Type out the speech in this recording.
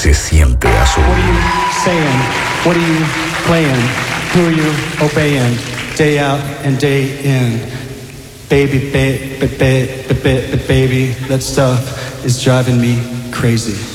se siente azul. What are you saying? What are you playing? Who are you obeying? Day out and day in. Baby, baby, that stuff is driving me crazy.